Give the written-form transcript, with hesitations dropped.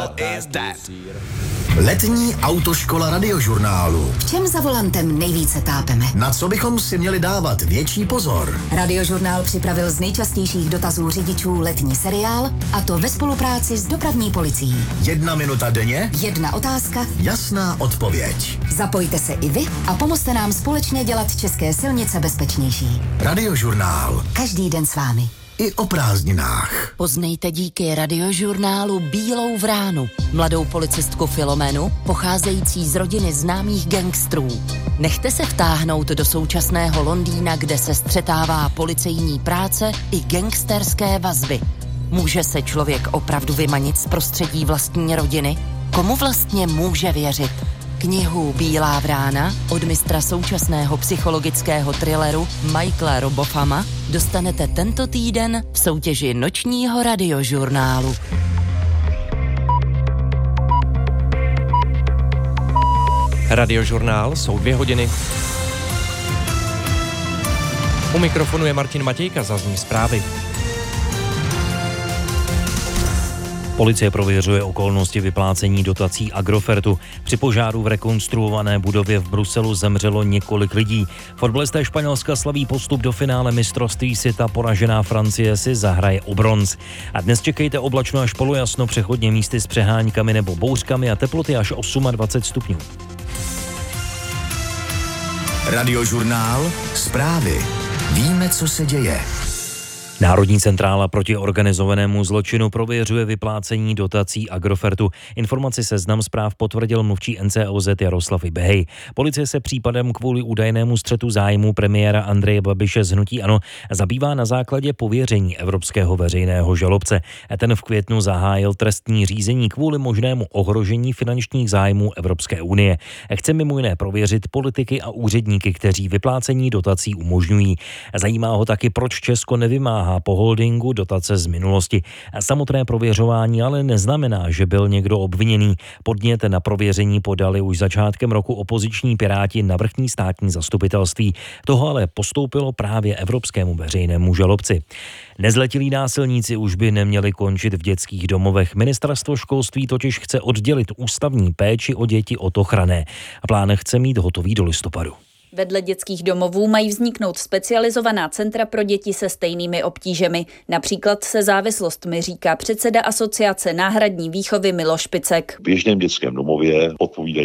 is that? Letní autoškola Radiožurnálu. V čem za volantem nejvíce tápeme? Na co bychom si měli dávat větší pozor? Radiožurnál připravil z nejčastějších dotazů řidičů letní seriál, a to ve spolupráci s dopravní policií. 1 minuta denně, 1 otázka, jasná odpověď. Zapojte se i vy a pomozte nám společně dělat české silnice bezpečnější. Radiožurnál. Každý den s vámi. I o prázdninách. Poznejte díky Radiožurnálu Bílou vránu, mladou policistku Filomenu, pocházející z rodiny známých gangstrů. Nechte se vtáhnout do současného Londýna, kde se střetává policejní práce i gangsterské vazby. Může se člověk opravdu vymanit z prostředí vlastní rodiny? Komu vlastně může věřit? Knihu Bílá vrána od mistra současného psychologického thrilleru Michaela Robofama dostanete tento týden v soutěži nočního Radiožurnálu. Radiožurnál jsou 2 hodiny. U mikrofonu je Martin Matějka, zazní zprávy. Policie prověřuje okolnosti vyplácení dotací Agrofertu. Při požáru v rekonstruované budově v Bruselu zemřelo několik lidí. Fotbalisté Španělska slaví postup do finále mistrovství světa, poražená Francie si zahraje o bronz. A dnes čekejte oblačno až polojasno, přechodně místy s přeháňkami nebo bouřkami a teploty až 28 stupňů. Radiožurnál. Zprávy. Víme, co se děje. Národní centrála proti organizovanému zločinu prověřuje vyplácení dotací Agrofertu. Informaci Seznam Zpráv potvrdil mluvčí NCOZ Jaroslav Ibehej. Policie se případem kvůli údajnému střetu zájmů premiéra Andreje Babiše z hnutí ANO zabývá na základě pověření evropského veřejného žalobce. Ten v květnu zahájil trestní řízení kvůli možnému ohrožení finančních zájmů Evropské unie. Chce mimo jiné prověřit politiky a úředníky, kteří vyplácení dotací umožňují. Zajímá ho taky, proč Česko nevymáhá po holdingu dotace z minulosti. Samotné prověřování ale neznamená, že byl někdo obviněný. Podnět na prověření podali už začátkem roku opoziční Piráti na vrchní státní zastupitelství. Toho ale postoupilo právě evropskému veřejnému žalobci. Nezletilí násilníci už by neměli končit v dětských domovech. Ministerstvo školství totiž chce oddělit ústavní péči o děti od ochranné. Plán chce mít hotový do listopadu. Vedle dětských domovů mají vzniknout specializovaná centra pro děti se stejnými obtížemi. Například se závislostmi, říká předseda Asociace náhradní výchovy Miloš Picek. V běžném dětském domově odpovídají